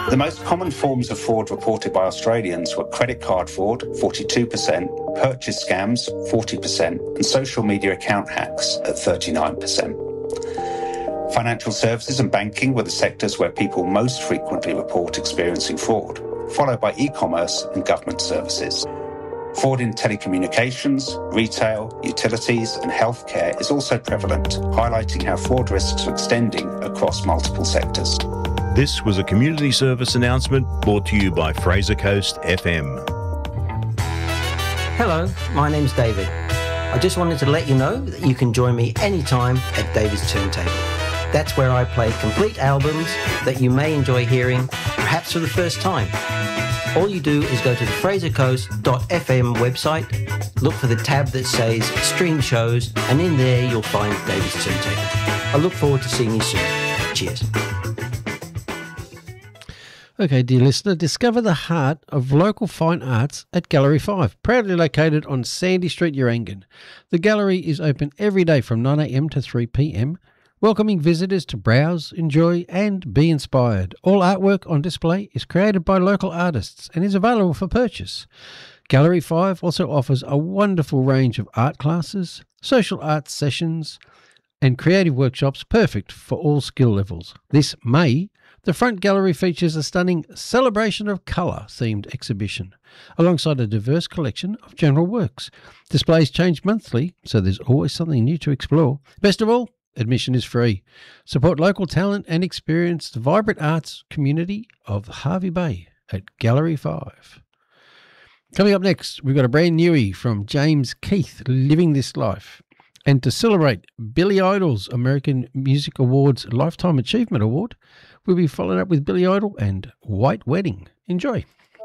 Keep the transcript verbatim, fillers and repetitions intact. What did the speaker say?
The most common forms of fraud reported by Australians were credit card fraud, forty-two percent, purchase scams, forty percent, and social media account hacks at thirty-nine percent. Financial services and banking were the sectors where people most frequently report experiencing fraud, followed by e-commerce and government services. Fraud in telecommunications, retail, utilities and healthcare is also prevalent, highlighting how fraud risks are extending across multiple sectors. This was a community service announcement brought to you by Fraser Coast F M. Hello, my name's David. I just wanted to let you know that you can join me anytime at David's Turntable. That's where I play complete albums that you may enjoy hearing, perhaps for the first time. All you do is go to the fraser coast dot f m website, look for the tab that says Stream Shows, and in there you'll find David's Turntable. I look forward to seeing you soon. Cheers. Okay, dear listener, discover the heart of local fine arts at Gallery five, proudly located on Sandy Street, Urangan. The gallery is open every day from nine a m to three p m, welcoming visitors to browse, enjoy and be inspired. All artwork on display is created by local artists and is available for purchase. Gallery five also offers a wonderful range of art classes, social arts sessions and creative workshops perfect for all skill levels. This May, the front gallery features a stunning Celebration of Colour themed exhibition, alongside a diverse collection of general works. Displays change monthly, so there's always something new to explore. Best of all, admission is free. Support local talent and experience the vibrant arts community of Hervey Bay at Gallery five. Coming up next, we've got a brand newie from James Keith, Living This Life. And to celebrate Billy Idol's American Music Awards Lifetime Achievement Award, we'll be following up with Billy Idol and White Wedding. Enjoy.